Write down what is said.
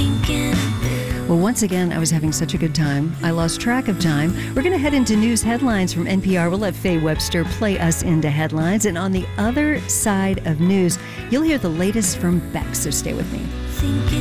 Well, once again, I was having such a good time. I lost track of time. We're going to head into news headlines from NPR. We'll let Faye Webster play us into headlines. And on the other side of news, you'll hear the latest from Beck, so stay with me.